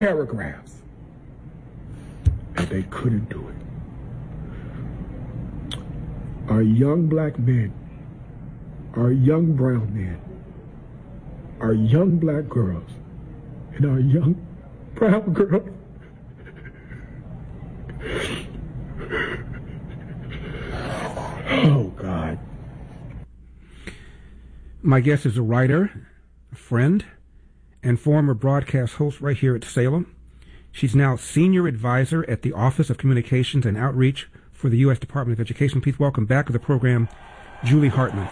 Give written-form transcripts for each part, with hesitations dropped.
paragraphs, and they couldn't do it. Our young black men, our young brown men, our young black girls, and our young brown girls oh, God. My guest is a writer, a friend, and former broadcast host right here at Salem. She's now senior advisor at the Office of Communications and Outreach for the U.S. Department of Education. Please welcome back to the program, Julie Hartman.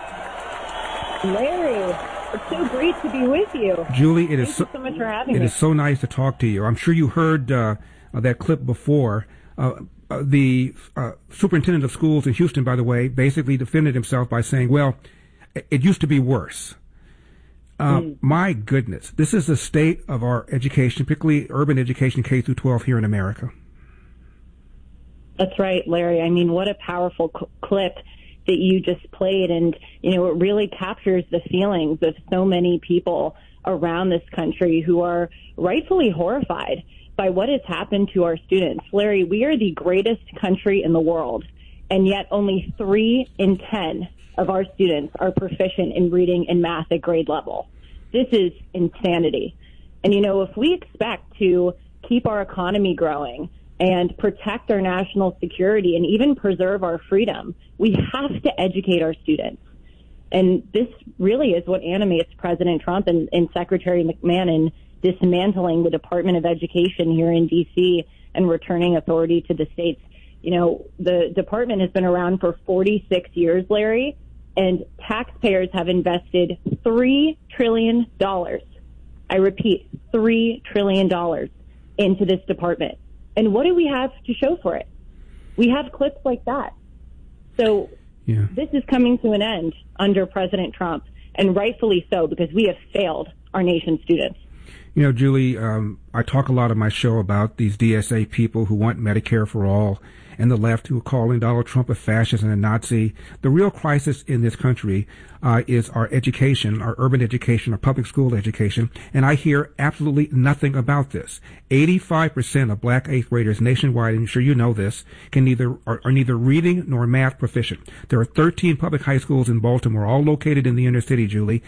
Larry, it's so great to be with you. Julie, Thank you so much for having me. It is so nice to talk to you. I'm sure you heard that clip before. The superintendent of schools in Houston, by the way, basically defended himself by saying, well, it used to be worse. My goodness, this is the state of our education, particularly urban education, K through 12 here in America. That's right, Larry. I mean, what a powerful clip that you just played. And, you know, it really captures the feelings of so many people around this country who are rightfully horrified by what has happened to our students. Larry, we are the greatest country in the world, and yet only 3 in 10 of our students are proficient in reading and math at grade level. This is insanity. And, you know, if we expect to keep our economy growing and protect our national security and even preserve our freedom, we have to educate our students. And this really is what animates President Trump and Secretary McMahon in dismantling the Department of Education here in D.C. and returning authority to the states. You know, the department has been around for 46 years, Larry, and taxpayers have invested $3 trillion. I repeat, $3 trillion into this department. And what do we have to show for it? We have clips like that. So This is coming to an end under President Trump, and rightfully so, because we have failed our nation's students. You know, Julie, I talk a lot on my show about these DSA people who want Medicare for all and the left who are calling Donald Trump a fascist and a Nazi. The real crisis in this country is our education, our urban education, our public school education, and I hear absolutely nothing about this. 85% of black 8th graders nationwide, and I'm sure you know this, are neither reading nor math proficient. There are 13 public high schools in Baltimore, all located in the inner city, Julie.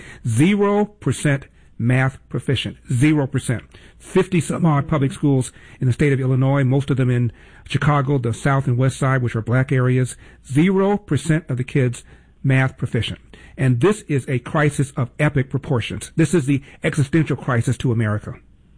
0% math proficient, 0%. 50 some odd public schools in the state of Illinois, most of them in Chicago, the south and west side, which are black areas. 0% of the kids math proficient. And this is a crisis of epic proportions. This is the existential crisis to America.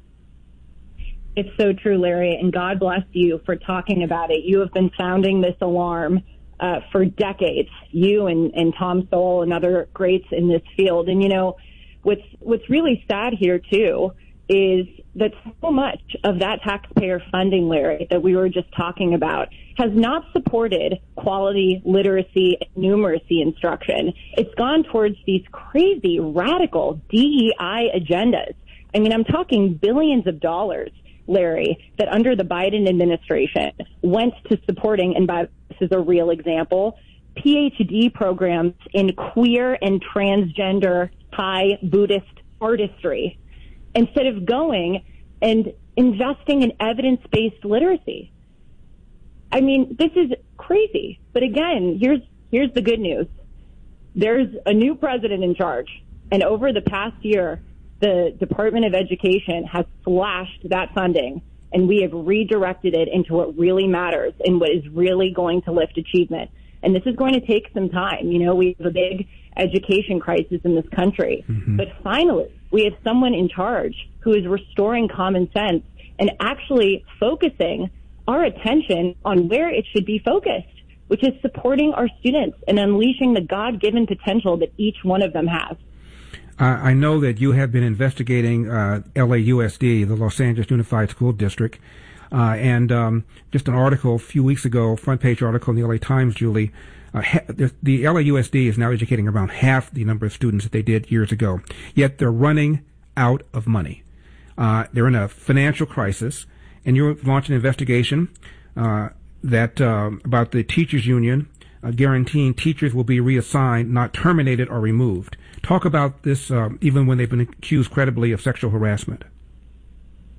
It's so true, Larry, and God bless you for talking about it. You have been sounding this alarm for decades, you and Tom Sowell and other greats in this field. And, you know, what's really sad here, too, is that so much of that taxpayer funding, Larry, that we were just talking about, has not supported quality literacy and numeracy instruction. It's gone towards these crazy, radical DEI agendas. I mean, I'm talking billions of dollars, Larry, that under the Biden administration went to supporting, and this is a real example, PhD programs in queer and transgender Thai Buddhist artistry, instead of going and investing in evidence-based literacy. I mean, this is crazy. But again, here's the good news. There's a new president in charge, and over the past year, the Department of Education has slashed that funding, and we have redirected it into what really matters and what is really going to lift achievement. And this is going to take some time. You know, we have a big education crisis in this country. Mm-hmm. But finally, we have someone in charge who is restoring common sense and actually focusing our attention on where it should be focused, which is supporting our students and unleashing the God-given potential that each one of them has. I know that you have been investigating LAUSD, the Los Angeles Unified School District, and just an article a few weeks ago, front page article in the LA Times, Julie, the LAUSD is now educating around half the number of students that they did years ago, yet they're running out of money. They're in a financial crisis, and you're launching an investigation that about the teachers union guaranteeing teachers will be reassigned, not terminated or removed. Talk about this, even when they've been accused credibly of sexual harassment.